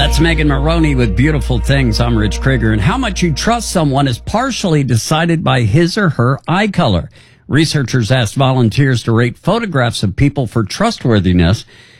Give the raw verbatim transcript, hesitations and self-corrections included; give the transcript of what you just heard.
That's Megan Maroney with Beautiful Things. I'm Rich Krieger. And how much you trust someone is partially decided by his or her eye color. Researchers asked volunteers to rate photographs of people for trustworthiness.